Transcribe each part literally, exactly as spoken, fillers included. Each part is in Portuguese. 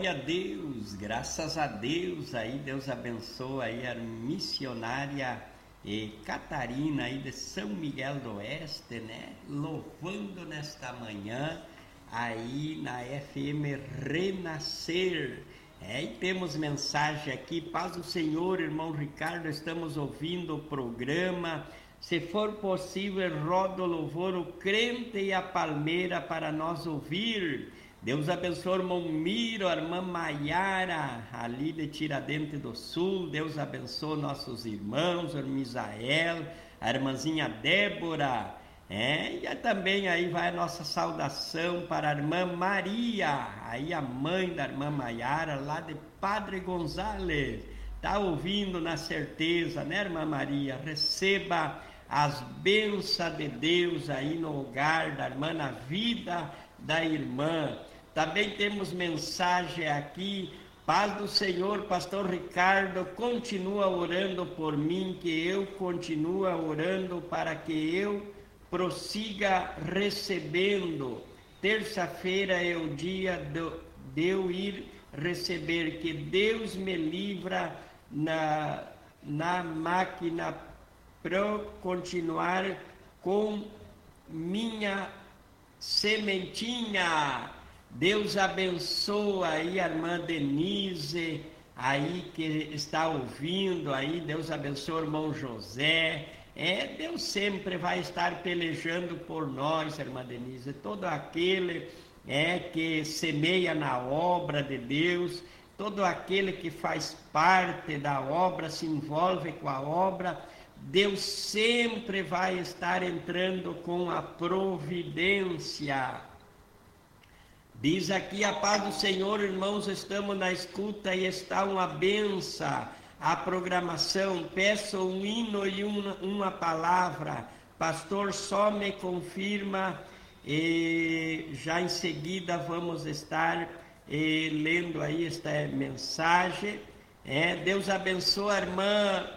Glória a Deus, graças a Deus, aí Deus abençoa aí a missionária eh, Catarina aí de São Miguel do Oeste, né? Louvando nesta manhã aí na F M Renascer. É, e temos mensagem aqui, paz do Senhor, irmão Ricardo, estamos ouvindo o programa. Se for possível, roda o louvor, o crente e a palmeira para nós ouvir. Deus abençoe o irmão Miro, a irmã Maiara, ali de Tiradentes do Sul. Deus abençoe nossos irmãos, o irmão Isael, a irmãzinha Débora. É, e também aí vai a nossa saudação para a irmã Maria, aí a mãe da irmã Maiara, lá de Padre Gonzales. Está ouvindo na certeza, né, irmã Maria? Receba as bênçãos de Deus aí no hogar da irmã, na vida da irmã. Também temos mensagem aqui, paz do Senhor, pastor Ricardo, continua orando por mim, que eu continue orando para que eu prossiga recebendo. Terça-feira é o dia de, de eu ir receber, que Deus me livra na, na máquina para continuar com minha sementinha. Deus abençoa aí a irmã Denise, aí que está ouvindo, aí Deus abençoa o irmão José. É, Deus sempre vai estar pelejando por nós, irmã Denise. Todo aquele é, que semeia na obra de Deus, todo aquele que faz parte da obra, se envolve com a obra, Deus sempre vai estar entrando com a providência. Diz aqui a paz do Senhor, irmãos, estamos na escuta e está uma benção a programação. Peço um hino e uma, uma palavra. Pastor, só me confirma e já em seguida vamos estar eh, lendo aí esta mensagem. É, Deus abençoe a irmã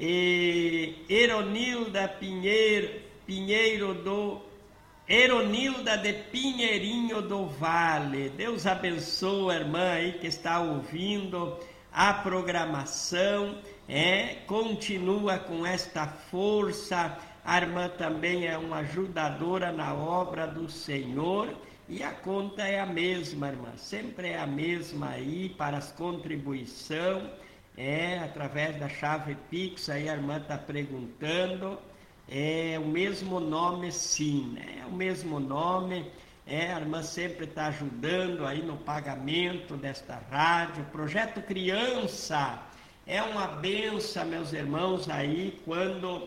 eh, Eronilda Pinheiro, Pinheiro do Eronilda de Pinheirinho do Vale. Deus abençoe a irmã aí que está ouvindo a programação, é, continua com esta força. A irmã também é uma ajudadora na obra do Senhor e a conta é a mesma, irmã, sempre é a mesma aí para as contribuições, é, através da chave Pix, aí a irmã está perguntando. É o mesmo nome, sim, né? É o mesmo nome. É, a irmã sempre está ajudando aí no pagamento desta rádio. Projeto Criança é uma benção, meus irmãos, aí quando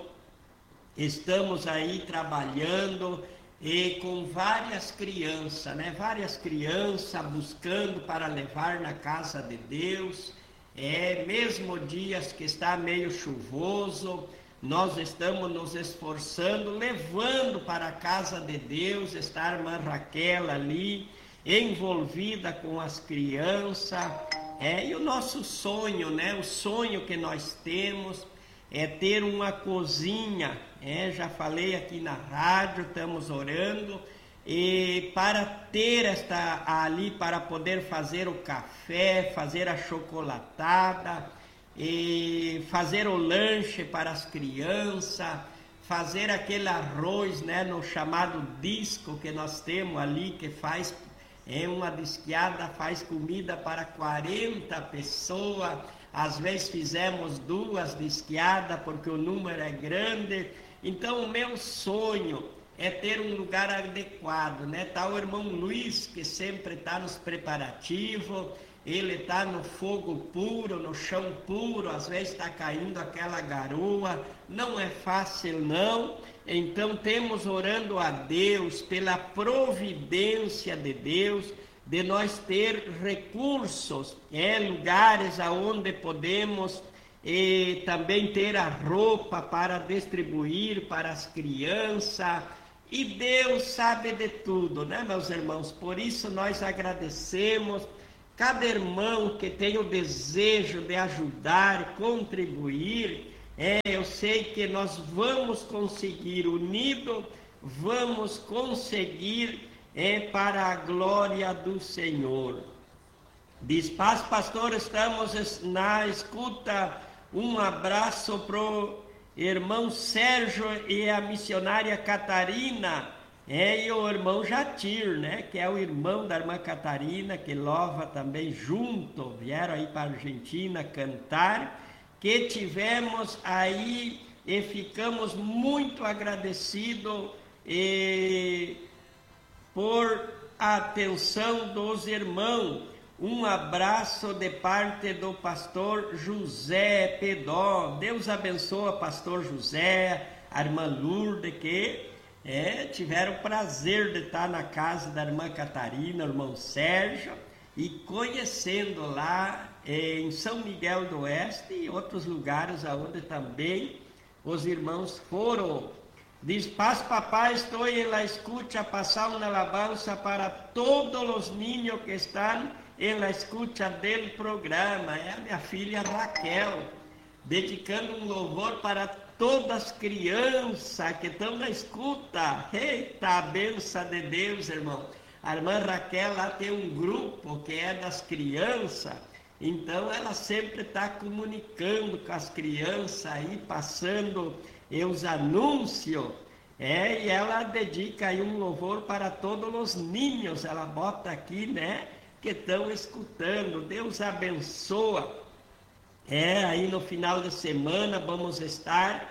estamos aí trabalhando e com várias crianças, né? Várias crianças buscando para levar na casa de Deus. É, mesmo dias que está meio chuvoso, nós estamos nos esforçando, levando para a casa de Deus. Está a irmã Raquel ali, envolvida com as crianças. É, e o nosso sonho, né? O sonho que nós temos é ter uma cozinha. É, já falei aqui na rádio, estamos orando. E para ter esta ali, para poder fazer o café, fazer a chocolatada, e fazer o lanche para as crianças, fazer aquele arroz, né, no chamado disco que nós temos ali, que faz, é uma disqueada, faz comida para quarenta pessoas, às vezes fizemos duas disqueadas, porque o número é grande. Então o meu sonho é ter um lugar adequado, né? Tá o irmão Luiz, que sempre está nos preparativos. Ele está no fogo puro, no chão puro, às vezes está caindo aquela garoa, não é fácil não. Então temos orando a Deus pela providência de Deus, de nós ter recursos, é, lugares aonde podemos e também ter a roupa para distribuir para as crianças. E Deus sabe de tudo, né, meus irmãos? Por isso nós agradecemos cada irmão que tem o desejo de ajudar, contribuir. É, eu sei que nós vamos conseguir, unido, vamos conseguir, é, para a glória do Senhor. Diz, paz, pastor, estamos na escuta. Um abraço pro irmão Sérgio e a missionária Catarina. É, e o irmão Jatir, né? Que é o irmão da irmã Catarina, que louva também junto. Vieram aí para a Argentina cantar. Que tivemos aí e ficamos muito agradecidos e, por a atenção dos irmãos. Um abraço de parte do pastor José Pedó. Deus abençoe pastor José, a irmã Lourdes, que é, tiveram o prazer de estar na casa da irmã Catarina, o irmão Sérgio, e conhecendo lá em São Miguel do Oeste e outros lugares onde também os irmãos foram. Diz, paz, papai, estou em la escucha, passar uma alabança para todos os niños que estão em la escucha del programa. É a minha filha Raquel, dedicando um louvor para todas as crianças que estão na escuta. Eita, a benção de Deus, irmão. A irmã Raquel lá tem um grupo que é das crianças, então ela sempre está comunicando com as crianças aí, passando os anúncios, é, e ela dedica aí um louvor para todos os ninhos, ela bota aqui, né, que estão escutando. Deus abençoa. É, aí no final de semana vamos estar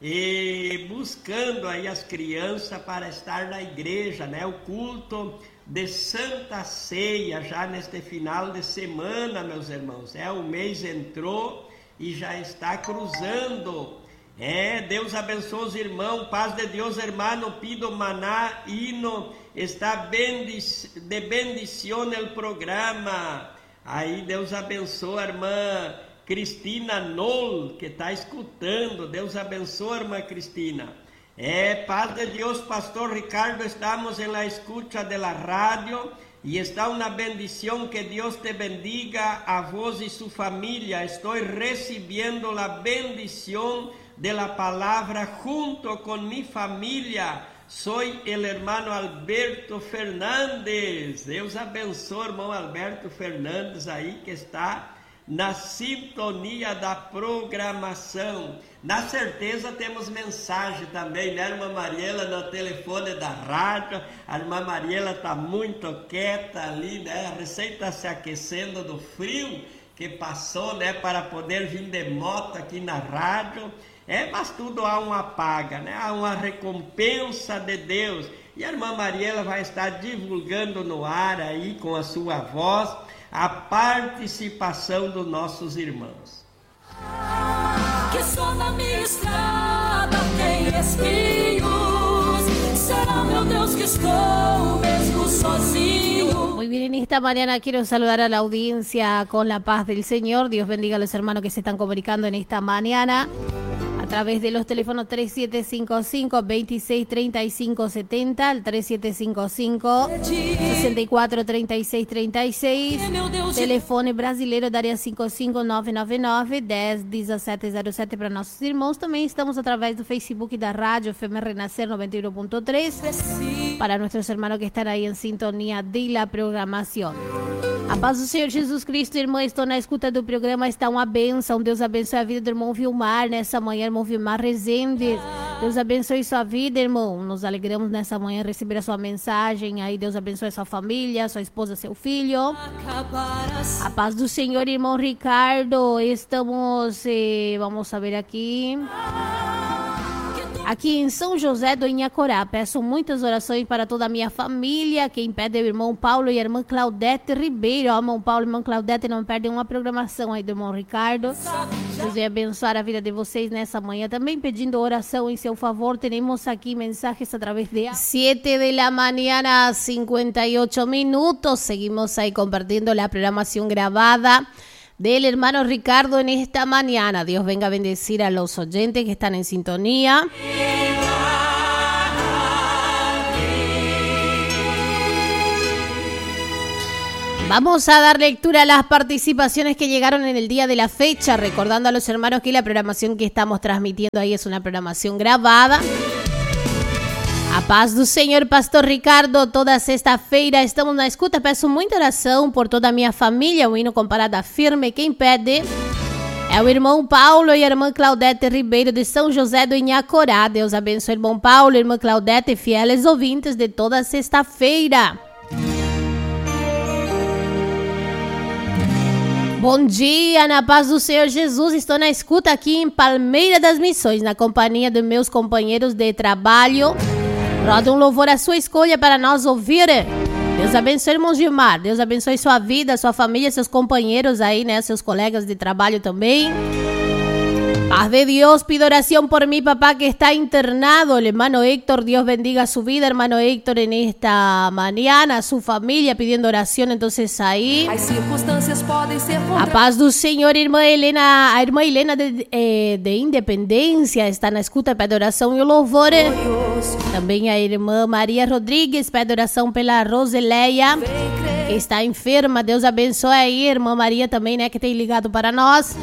e buscando aí as crianças para estar na igreja, né, o culto de Santa Ceia, já neste final de semana, meus irmãos. É, o mês entrou e já está cruzando. É, Deus abençoe os irmãos, paz de Deus, hermano, pido maná, hino, está bendic de bendición el programa. Aí Deus abençoe a irmã Cristina Nol, que está escutando. Deus abençoe a irmã Cristina. É, paz de Deus, pastor Ricardo, estamos en la escucha de la radio y está una bendición, que Dios te bendiga a vos y su familia. Estoy recibiendo la bendición de la palabra junto con mi familia. Soy el hermano Alberto Fernandes. Deus abençoe, irmão Alberto Fernandes aí, que está na sintonia da programação. Na certeza temos mensagem também, né, irmã Mariela, no telefone da rádio. A irmã Mariela está muito quieta ali, né, a recém está se aquecendo do frio que passou, né, para poder vir de moto aqui na rádio. É, mas tudo há uma paga, né, há uma recompensa de Deus. E a irmã Mariela vai estar divulgando no ar aí com a sua voz a participação dos nossos irmãos. Que só na minha estrada tem espinhos, será meu Deus que estou mesmo sozinho. Muy bien, en esta mañana quiero saludar a la audiencia con la paz del Señor. Dios bendiga a los hermanos que se están comunicando en esta mañana a través de los teléfonos tres siete cinco cinco, veintiséis treinta y cinco setenta, al tres siete cinco cinco, sesenta y cuatro treinta y seis treinta y seis, telefone brasileiro da área cinco cinco nove nove nove, dez dezessete zero sete para nossos irmãos. Também estamos através do Facebook da Rádio F M Renascer noventa y uno punto tres para nuestros hermanos que están ahí en sintonía de la programación. A paz do Senhor Jesus Cristo, irmã, estou na escuta do programa, está uma bênção. Deus abençoe a vida do irmão Vilmar nessa manhã, irmão Vilmar Rezende. Deus abençoe sua vida, irmão. Nos alegramos nessa manhã receber a sua mensagem. Aí Deus abençoe sua família, sua esposa, seu filho. A paz do Senhor, irmão Ricardo. Estamos, eh, vamos saber aqui... Aqui em São José do Inhacorá, peço muitas orações para toda a minha família, quem pede é o irmão Paulo e a irmã Claudete Ribeiro. Ó, irmão Paulo e irmã Claudete, não perdem uma programação aí do irmão Ricardo. Deus vai abençoar a vida de vocês nessa manhã. Também pedindo oração em seu favor, temos aqui mensagens através de siete de la mañana, cincuenta y ocho minutos. Seguimos ahí compartiendo la programación grabada del hermano Ricardo en esta mañana. Dios venga a bendecir a los oyentes que están en sintonía. Vamos a dar lectura a las participaciones que llegaron en el día de la fecha, recordando a los hermanos que la programación que estamos transmitiendo ahí es una programación grabada. A paz do Senhor, Pastor Ricardo. Toda sexta-feira estamos na escuta. Peço muita oração por toda a minha família. O hino com parada firme. Quem pede é o irmão Paulo e a irmã Claudete Ribeiro de São José do Inhacorá. Deus abençoe o irmão Paulo e a irmã Claudete, fieles ouvintes de toda sexta-feira. Bom dia, na paz do Senhor Jesus. Estou na escuta aqui em Palmeira das Missões, na companhia dos meus companheiros de trabalho. Roda um louvor à sua escolha para nós ouvir. Deus abençoe, irmão Gilmar. Deus abençoe sua vida, sua família, seus companheiros aí, né? Seus colegas de trabalho também. Paz de Dios, pido oración por mi papá que está internado, el hermano Héctor. Dios bendiga su vida, hermano Héctor, en esta mañana, su familia pidiendo oración. Entonces ahí, a paz do Senhor, irmã Helena, a irmã Helena de, eh, de Independência está na escuta, pede oração e o louvor. Também a irmã Maria Rodrigues pede oração pela Roseleia, que está enferma. Deus abençoe aí, irmã Maria também, né, que tem ligado para nós.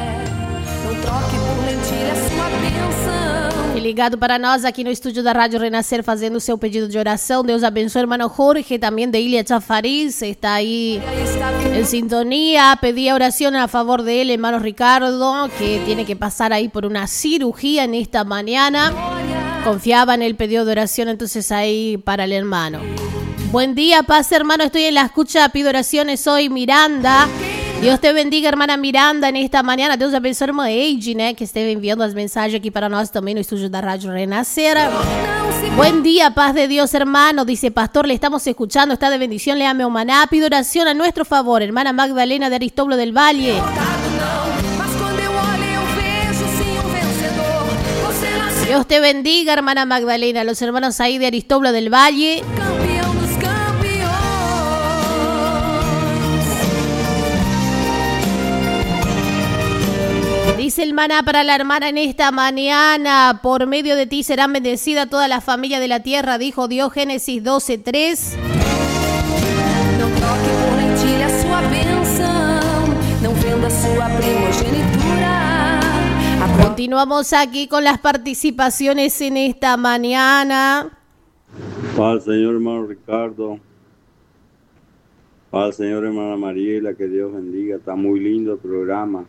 E ligado para nós aqui no estúdio da Rádio Renascer, fazendo o seu pedido de oração. Deus abençoe, irmão Jorge, também de Ilha Chafariz, está aí em sintonia. Pedí oración a favor de él, hermano Ricardo, que tiene que pasar ahí por una cirugía en esta mañana. Confiaba en el pedido de oración, entonces ahí para el hermano. Buen día, paz, hermano, estoy en la escucha, pido oraciones, soy Miranda. Deus te bendiga, irmã Miranda, nesta manhã. Deus abençoe a irmã Eide, né, que esteve enviando as mensagens aqui para nós também no estúdio da Rádio Renascer. Buen día, paz de Dios, hermano. Dice, pastor, le estamos escuchando, está de bendición, léame humaná. Pido oración a nuestro favor, hermana Magdalena de Aristóbulo del Valle. Dios te bendiga, hermana Magdalena. Los hermanos ahí de Aristóbulo del Valle. Dice el maná para la hermana en esta mañana: por medio de ti serán bendecida toda la familia de la tierra, dijo Dios, Génesis doce tres. Continuamos aquí con las participaciones en esta mañana. Paz, Señor, hermano Ricardo. Paz, Señor, hermana Mariela, que Dios bendiga. Está muy lindo el programa.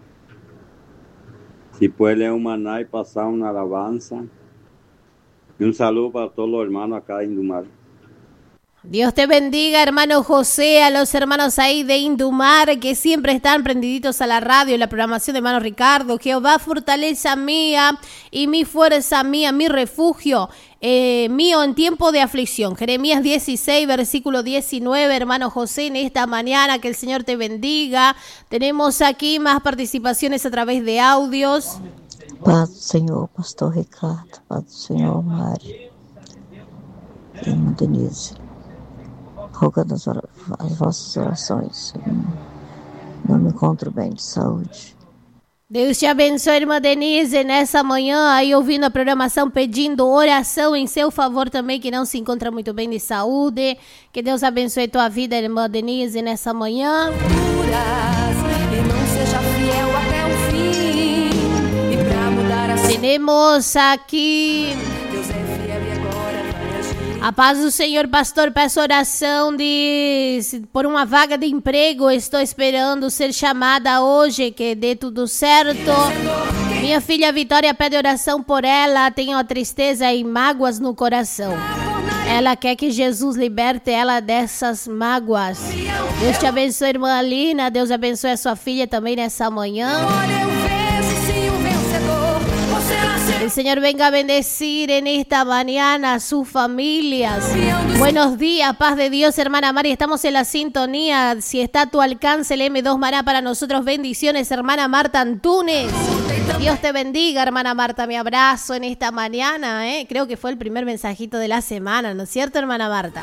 Si puede leer un maná y pasar una alabanza. Y un saludo para todos los hermanos acá de Indumar. Dios te bendiga, hermano José, a los hermanos ahí de Indumar que siempre están prendiditos a la radio y la programación de hermano Ricardo. Jehová, fortaleza mía y mi fuerza mía, mi refugio eh, mío en tiempo de aflicción. Jeremías dieciséis, versículo diecinueve, hermano José, en esta mañana, que el Señor te bendiga. Tenemos aquí más participaciones a través de audios. Paz do Senhor, pastor Ricardo. Paz do Senhor, Mari. Irmã Denise. Rogando as, ora- as vossas orações. Não me encontro bem de saúde. Deus te abençoe, irmã Denise, nessa manhã, aí ouvindo a programação, pedindo oração em seu favor também, que não se encontra muito bem de saúde. Que Deus abençoe tua vida, irmã Denise, nessa manhã. E não seja fiel até o fim. E pra mudar a sua... Temos aqui Deus é fiel e agora vai agir. a paz do Senhor, pastor. Peço oração de, por uma vaga de emprego. Estou esperando ser chamada hoje, que dê tudo certo. Minha filha Vitória pede oração por ela. Tenho a tristeza e mágoas no coração. Ela quer que Jesus liberte ela dessas mágoas. Deus te abençoe, irmã Alina. Deus abençoe a sua filha também nessa manhã. Olha, eu vejo sim o vencedor. Você nasceu. El Señor venga a bendecir en esta mañana a sus familias. Buenos días, paz de Dios, hermana Mari. Estamos en la sintonía. Si está a tu alcance, el M dos Maná para nosotros. Bendiciones, hermana Marta Antunes. Dios te bendiga, hermana Marta. Mi abrazo en esta mañana. ¿eh? Creo que fue el primer mensajito de la semana, ¿no es cierto, hermana Marta?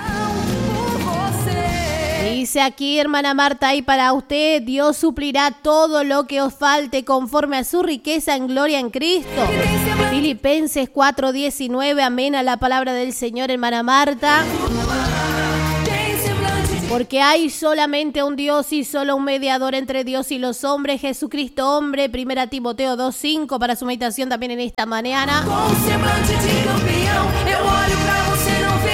Dice aquí, hermana Marta, y para usted Dios suplirá todo lo que os falte conforme a su riqueza en gloria en Cristo. Filipenses cuatro diecinueve, amén a la palabra del Señor, hermana Marta. Porque hay solamente un Dios y solo un mediador entre Dios y los hombres, Jesucristo hombre. Primera Timoteo dos cinco para su meditación también en esta mañana. Com semblante de campeão, eu olho pra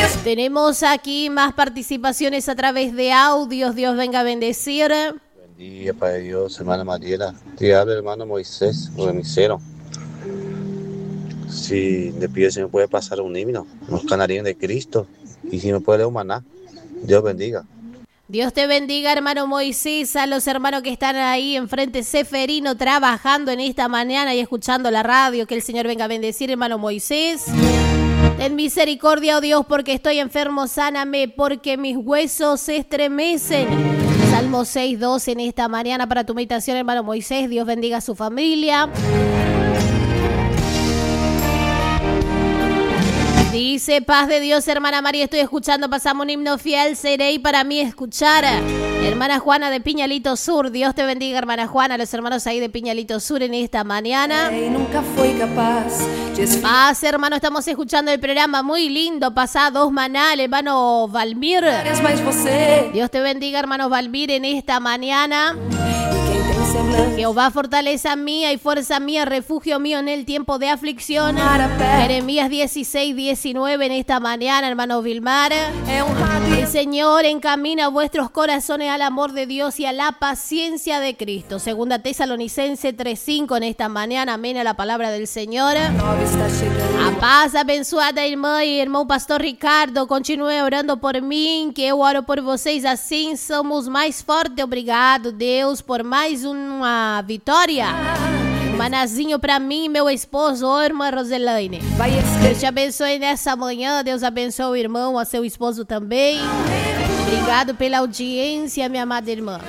Tenemos aquí más participaciones a través de audios. Dios venga a bendecir. Buen día, Padre Dios, hermana Mariela. Te habla el hermano Moisés, remisero. Si le pido si me puede pasar un himno, unos canarios de Cristo, y si me puede leer un maná. Dios bendiga. Dios te bendiga, hermano Moisés, a los hermanos que están ahí enfrente Seferino trabajando en esta mañana y escuchando la radio. Que el Señor venga a bendecir, hermano Moisés. Ten misericordia, oh Dios, porque estoy enfermo, sáname, porque mis huesos se estremecen. Salmo seis, doce en esta mañana para tu meditación, hermano Moisés. Dios bendiga a su familia. Dice, paz de Dios, hermana María, estoy escuchando, pasamos un himno fiel, seré para mí escuchar. Hermana Juana de Piñalito Sur, Dios te bendiga, hermana Juana, los hermanos ahí de Piñalito Sur en esta mañana. Nunca fui capaz. Paz, hermano, estamos escuchando el programa muy lindo, pasá dos maná, hermano Valmir. Dios te bendiga, hermano Valmir, en esta mañana. Jehová, fortaleza mía y fuerza mía, refugio mío en el tiempo de aflicción. Jeremías dieciséis, diecinueve en esta mañana, hermano Vilmar. El Señor encamina vuestros corazones al amor de Dios y a la paciencia de Cristo. Segunda Tesalonicense tres, cinco en esta mañana. Amén a la palabra del Señor. A paz, abençoada irmã e irmão pastor Ricardo. Continue orando por mim, que eu oro por vocês. Assim somos mais fortes. Obrigado, Deus, por mais uma vitória. Manazinho pra mim e meu esposo, ô irmã Roselaine. Deus te abençoe nessa manhã. Deus abençoe o irmão, a seu esposo também. Obrigado pela audiência, minha amada irmã.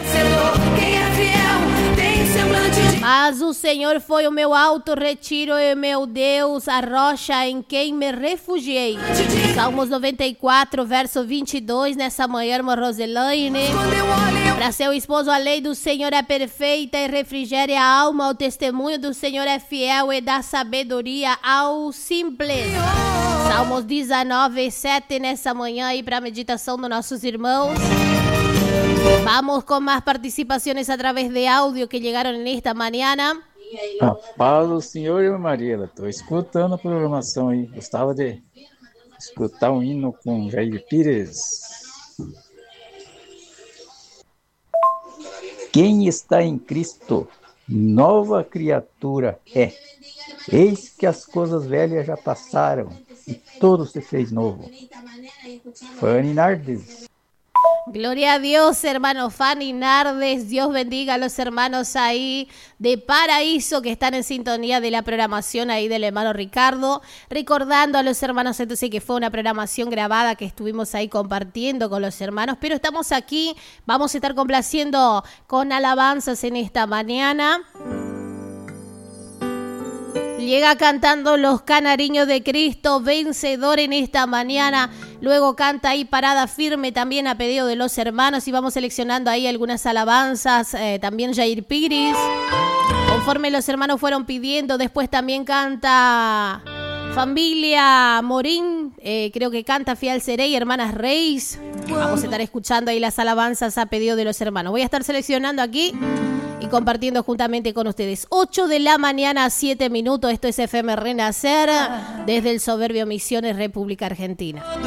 Mas o Senhor foi o meu alto retiro e meu Deus, a rocha em quem me refugiei. Salmos noventa e quatro, verso vinte e dois, nessa manhã, irmã Roselaine. Para seu esposo, a lei do Senhor é perfeita e refrigere a alma. O testemunho do Senhor é fiel e dá sabedoria ao simples. Salmos dezenove, sete, nessa manhã, aí para a meditação dos nossos irmãos. Vamos con más participaciones a través de audio que llegaron en esta mañana. A paz do Senhor, irmã Mariela. Estou escutando a programação aí. Gostava de escutar um hino com Jair Pires. Quem está em Cristo, nova criatura é. Eis que as coisas velhas já passaram e tudo se fez novo. Fanny Nardes. Gloria a Dios, hermano Fanny Nardes. Dios bendiga a los hermanos ahí de Paraíso que están en sintonía de la programación ahí del hermano Ricardo. Recordando a los hermanos entonces que fue una programación grabada que estuvimos ahí compartiendo con los hermanos. Pero estamos aquí, vamos a estar complaciendo con alabanzas en esta mañana. Llega cantando Los Canariños de Cristo, vencedor en esta mañana. Luego canta ahí Parada Firme, también a pedido de los hermanos. Y vamos seleccionando ahí algunas alabanzas. Eh, también Jair Piris, conforme los hermanos fueron pidiendo. Después también canta Familia Morín. Eh, creo que canta Fiel Seré y Hermanas Reis. Vamos a estar escuchando ahí las alabanzas a pedido de los hermanos. Voy a estar seleccionando aquí y compartiendo juntamente con ustedes. ocho de la mañana, siete minutos. Esto es F M Renacer desde el Soberbio Misiones, República Argentina.